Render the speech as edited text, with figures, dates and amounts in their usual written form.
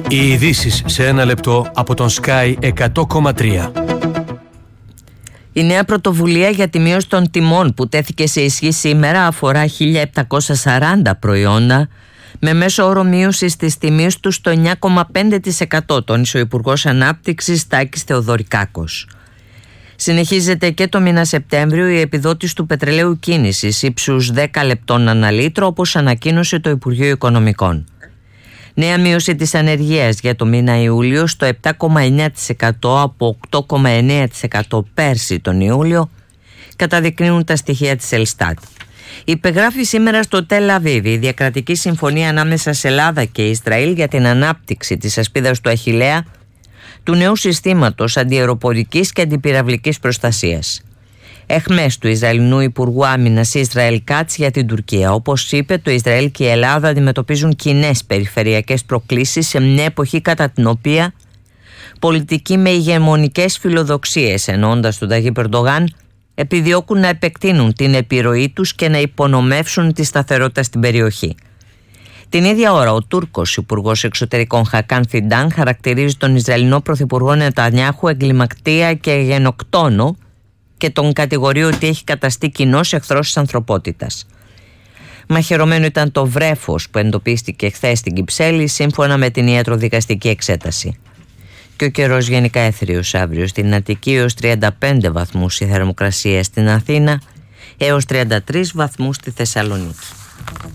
Οι ειδήσεις σε ένα λεπτό από τον Sky 100,3. Η νέα πρωτοβουλία για τη μείωση των τιμών που τέθηκε σε ισχύ σήμερα αφορά 1.740 προϊόντα με μέσο όρο μείωσης της τιμής του στο 9,5%, τόνισε ο Υπουργός Ανάπτυξης Τάκης Θεοδωρικάκος. Συνεχίζεται και το μήνα Σεπτέμβριο η επιδότηση του πετρελαίου κίνησης ύψους 10 λεπτών ανά λίτρο, όπως ανακοίνωσε το Υπουργείο Οικονομικών. Νέα μείωση της ανεργίας για το μήνα Ιούλιο στο 7,9% από 8,9% πέρσι τον Ιούλιο, καταδεικνύουν τα στοιχεία της Ελστάτ. Υπεγράφει σήμερα στο Τελ Αβίβ η διακρατική συμφωνία ανάμεσα σε Ελλάδα και Ισραήλ για την ανάπτυξη της ασπίδας του Αχιλλέα, του νέου συστήματος αντιαεροπορικής και αντιπυραυλικής προστασίας. Εχμές του Ισραηλινού Υπουργού Άμυνας Ισραήλ Κάτς για την Τουρκία. Όπως είπε, το Ισραήλ και η Ελλάδα αντιμετωπίζουν κοινές περιφερειακές προκλήσεις σε μια εποχή κατά την οποία πολιτικοί με ηγεμονικές φιλοδοξίες, εννοώντας τον Ταγίπ Ερντογάν, επιδιώκουν να επεκτείνουν την επιρροή τους και να υπονομεύσουν τη σταθερότητα στην περιοχή. Την ίδια ώρα, ο Τούρκος Υπουργός Εξωτερικών Χακάν Φιντάν χαρακτηρίζει τον Ισραηλινό Πρωθυπουργό Νετανιάχου εγκληματία και γενοκτόνο και τον κατηγορεί ότι έχει καταστεί κοινός εχθρός της ανθρωπότητας. Μαχαιρωμένο ήταν το βρέφος που εντοπίστηκε χθες στην Κυψέλη, σύμφωνα με την ιατροδικαστική εξέταση. Και ο καιρός γενικά έθριος αύριο. Στην Αττική έως 35 βαθμούς η θερμοκρασία, στην Αθήνα έως 33 βαθμούς στη Θεσσαλονίκη.